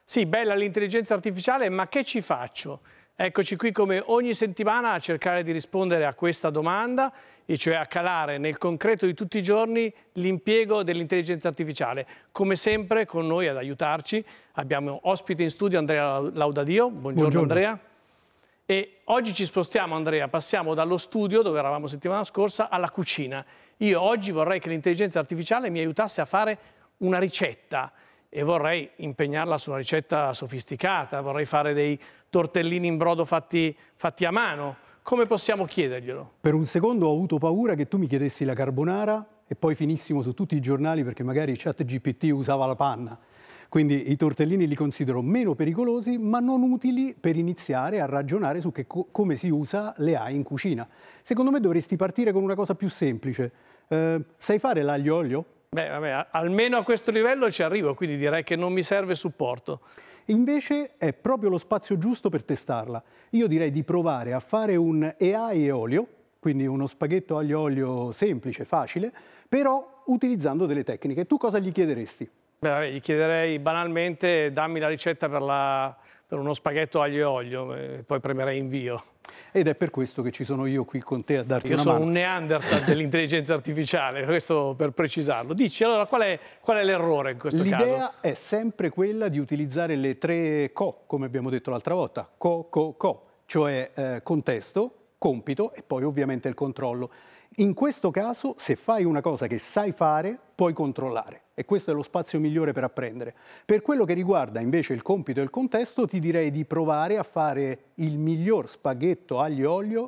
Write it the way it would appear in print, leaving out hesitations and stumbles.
Sì, bella l'intelligenza artificiale, ma che ci faccio? Eccoci qui come ogni settimana a cercare di rispondere a questa domanda, e cioè a calare nel concreto di tutti i giorni l'impiego dell'intelligenza artificiale. Come sempre con noi ad aiutarci abbiamo ospite in studio Andrea Laudadio. Buongiorno Andrea. E oggi ci spostiamo, Andrea, passiamo dallo studio, dove eravamo settimana scorsa, alla cucina. Io oggi vorrei che l'intelligenza artificiale mi aiutasse a fare una ricetta e vorrei impegnarla su una ricetta sofisticata, vorrei fare dei tortellini in brodo fatti a mano. Come possiamo chiederglielo? Per un secondo ho avuto paura che tu mi chiedessi la carbonara e poi finissimo su tutti i giornali perché magari ChatGPT usava la panna. Quindi i tortellini li considero meno pericolosi, ma non utili per iniziare a ragionare su come si usa le AI in cucina. Secondo me dovresti partire con una cosa più semplice. Sai fare l'aglio olio? Beh, vabbè, almeno a questo livello ci arrivo, quindi direi che non mi serve supporto. Invece è proprio lo spazio giusto per testarla. Io direi di provare a fare un AI e olio, quindi uno spaghetto aglio olio semplice, facile, però utilizzando delle tecniche. Tu cosa gli chiederesti? Beh, vabbè, gli chiederei banalmente dammi la ricetta per uno spaghetto aglio e olio e poi premerei invio. Ed è per questo che ci sono io qui con te a darti una mano. Io sono un Neanderthal dell'intelligenza artificiale, questo per precisarlo. Dici, allora, qual è l'errore in questo caso? L'idea è sempre quella di utilizzare le 3 CO, come abbiamo detto l'altra volta, CO, cioè contesto, compito e poi ovviamente il controllo. In questo caso, se fai una cosa che sai fare, puoi controllare e questo è lo spazio migliore per apprendere. Per quello che riguarda invece il compito e il contesto, ti direi di provare a fare il miglior spaghetto aglio e olio